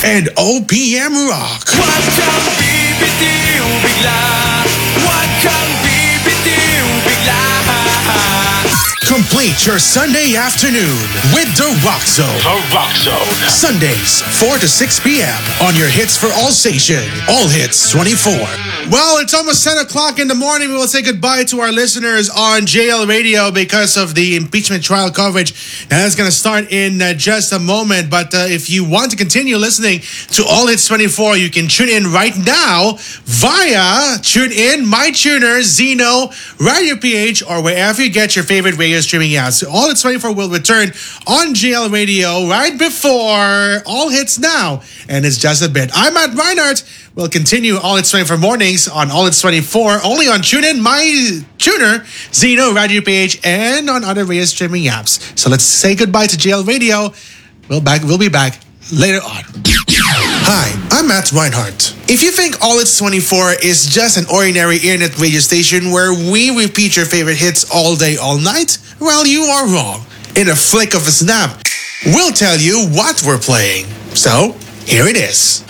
and OPM Rock. Huwag kang bibitiw bigla. Huwag kang bibitiw bigla. Complete your Sunday afternoon with The Rock Zone. The Rock Zone. Sundays, 4 to 6 p.m. on your Hits for All station. All Hits 24. Well, it's almost 10 o'clock in the morning. We will say goodbye to our listeners on JL Radio because of the impeachment trial coverage. And that's going to start in just a moment. But if you want to continue listening to All Hits 24, you can tune in right now via TuneIn, MyTuner, Zeno, Radio PH, or wherever you get your favorite radio streaming apps. So All Hits 24 will return on JL Radio right before All Hits Now. And it's just a bit. I'm Matt Reinhardt. We'll continue All Hits 24 mornings on All Hits 24, only on TuneIn, MyTuner, Zeno, Radio PH, and on other radio streaming apps. So let's say goodbye to JL Radio. We'll be back later on. Hi, I'm Matt Reinhardt. If you think All Hits 24 is just an ordinary internet radio station where we repeat your favorite hits all day, all night, well, you are wrong. In a flick of a snap, we'll tell you what we're playing. So, here it is.